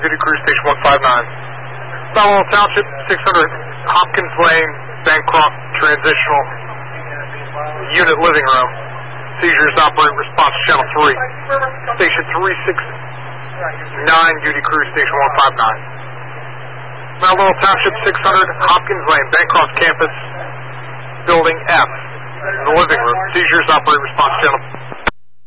duty crew, station 159. Balboa Township, 600 Hopkins Lane, Bancroft Transitional Unit Living Room. Seizures operate response channel 3. Station 369, duty crew, station 159. Balboa Township, 600 Hopkins Lane, Bancroft Campus, building F, in the living room. Seizures operate response channel